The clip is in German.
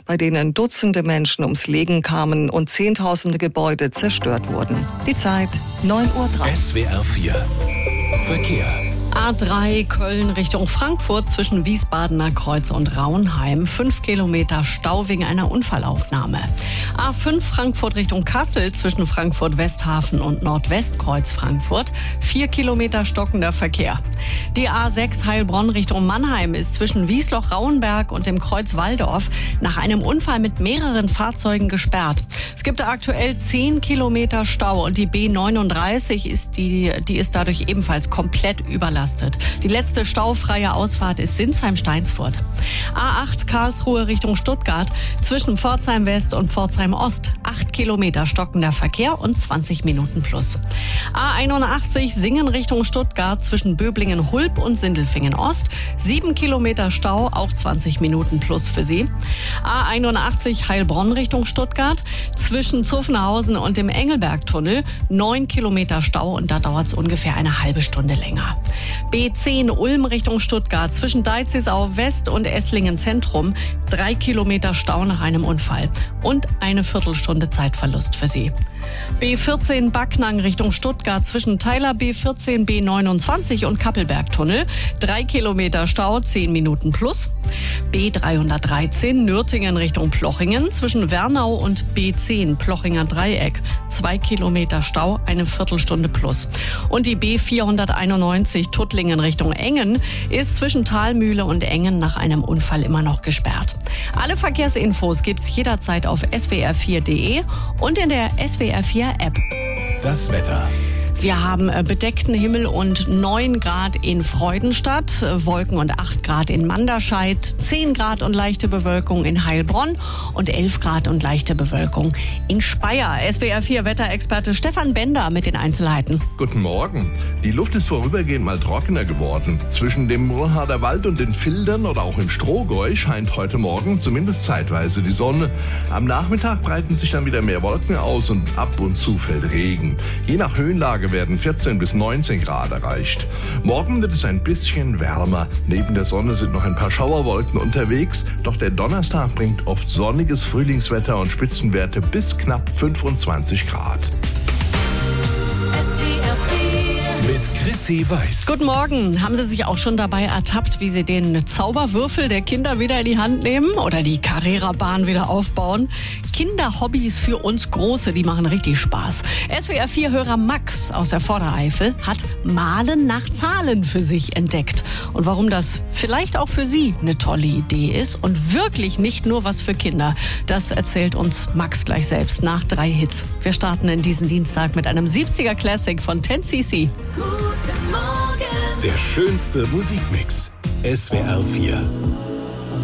bei denen Dutzende Menschen ums Leben kamen und Zehntausende Gebäude zerstört wurden. Die Zeit 9:03 Uhr. SWR 4 Verkehr. A3 Köln Richtung Frankfurt zwischen Wiesbadener Kreuz und Raunheim. 5 Kilometer Stau wegen einer Unfallaufnahme. A5 Frankfurt Richtung Kassel zwischen Frankfurt-Westhafen und Nordwestkreuz Frankfurt. 4 Kilometer stockender Verkehr. Die A6 Heilbronn Richtung Mannheim ist zwischen Wiesloch-Rauenberg und dem Kreuz Walldorf nach einem Unfall mit mehreren Fahrzeugen gesperrt. Es gibt aktuell 10 Kilometer Stau und die B39 ist dadurch ebenfalls komplett überlastet. Die letzte staufreie Ausfahrt ist Sinsheim-Steinsfurt. A8 Karlsruhe Richtung Stuttgart zwischen Pforzheim West und Pforzheim Ost. 8 Kilometer stockender Verkehr und 20 Minuten plus. A81 Singen Richtung Stuttgart zwischen Böblingen-Hulb und Sindelfingen Ost. 7 Kilometer Stau, auch 20 Minuten plus für Sie. A81 Heilbronn Richtung Stuttgart zwischen Zuffenhausen und dem Engelbergtunnel. 9 Kilometer Stau und da dauert es ungefähr eine halbe Stunde länger. B10 Ulm Richtung Stuttgart zwischen Deizisau West und Esslingen Zentrum. 3 Kilometer Stau nach einem Unfall und eine Viertelstunde Zeitverlust für Sie. B14 Backnang Richtung Stuttgart zwischen Teiler B14 B29 und Kappelbergtunnel. 3 Kilometer Stau, 10 Minuten plus. B313 Nürtingen Richtung Plochingen zwischen Wernau und B10 Plochinger Dreieck. 2 Kilometer Stau, eine Viertelstunde plus. Und die B491 Tuttlingen Richtung Engen ist zwischen Thalmühle und Engen nach einem Unfall immer noch gesperrt. Alle Verkehrsinfos gibt's jederzeit auf swr4.de und in der SWR 4 App. Das Wetter. Wir haben bedeckten Himmel und 9 Grad in Freudenstadt, Wolken und 8 Grad in Manderscheid, 10 Grad und leichte Bewölkung in Heilbronn und 11 Grad und leichte Bewölkung in Speyer. SWR 4 Wetterexperte Stefan Bender mit den Einzelheiten. Guten Morgen. Die Luft ist vorübergehend mal trockener geworden. Zwischen dem Murrharder Wald und den Fildern oder auch im Strohgäu scheint heute Morgen zumindest zeitweise die Sonne. Am Nachmittag breiten sich dann wieder mehr Wolken aus und ab und zu fällt Regen. Je nach Höhenlage werden 14 bis 19 Grad erreicht. Morgen wird es ein bisschen wärmer. Neben der Sonne sind noch ein paar Schauerwolken unterwegs. Doch der Donnerstag bringt oft sonniges Frühlingswetter und Spitzenwerte bis knapp 25 Grad. Mit Chrissy Weiß. Guten Morgen. Haben Sie sich auch schon dabei ertappt, wie Sie den Zauberwürfel der Kinder wieder in die Hand nehmen oder die Carrera-Bahn wieder aufbauen? Kinderhobbys für uns Große, die machen richtig Spaß. SWR 4-Hörer Max aus der Vordereifel hat Malen nach Zahlen für sich entdeckt. Und warum das vielleicht auch für Sie eine tolle Idee ist und wirklich nicht nur was für Kinder, das erzählt uns Max gleich selbst nach 3 Hits. Wir starten in diesen Dienstag mit einem 70er Classic von 10cc. Guten Morgen. Der schönste Musikmix. SWR 4.